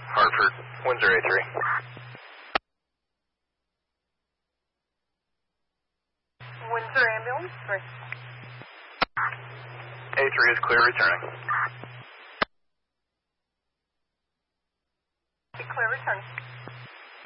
Hartford, Windsor A3. Windsor ambulance, 3. A3 is clear returning. Clear return.